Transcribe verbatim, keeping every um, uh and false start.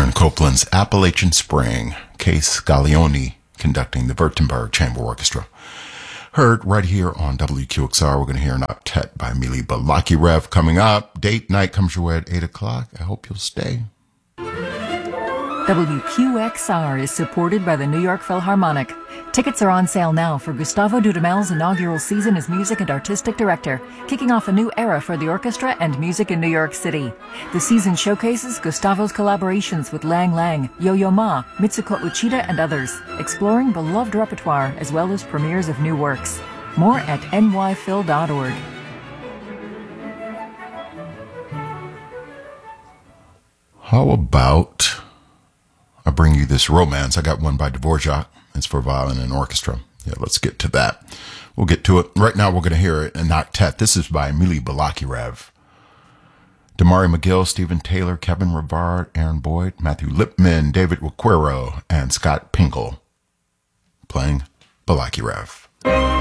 Aaron Copland's Appalachian Spring, Case Gallioni conducting the Württemberg Chamber Orchestra. Heard right here on W Q X R. We're going to hear an octet by Mili Balakirev coming up. Date night comes your way at eight o'clock. I hope you'll stay. W Q X R is supported by the New York Philharmonic. Tickets are on sale now for Gustavo Dudamel's inaugural season as music and artistic director, kicking off a new era for the orchestra and music in New York City. The season showcases Gustavo's collaborations with Lang Lang, Yo-Yo Ma, Mitsuko Uchida, and others, exploring beloved repertoire as well as premieres of new works. More at N Y phil dot org. How about I bring you this romance? I got one by Dvorak. It's for violin and orchestra. Yeah, let's get to that. We'll get to it. Right now, we're going to hear it in octet. This is by Mili Balakirev. Damari McGill, Stephen Taylor, Kevin Rivard, Aaron Boyd, Matthew Lipman, David Waquero, and Scott Pinkel playing Balakirev.